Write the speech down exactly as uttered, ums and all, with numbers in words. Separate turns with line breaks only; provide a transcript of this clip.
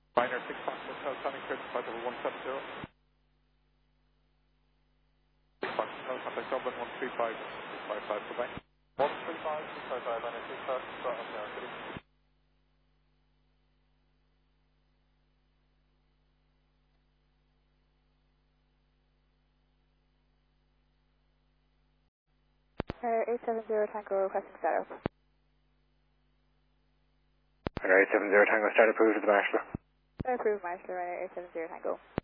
Ryanair six Fox Hotel, Sonic Church, flight over one seven zero. six Fox Hotel, contact Dublin one three five six five five, goodbye. one three five six five five, Ryanair six Fox, start up there, good evening.
Uh, eight seven zero Tango requesting startup.
eight seven zero Tango, start approved to the Marshall.
Start approved, Marshall, Ryanair eight seven zero Tango.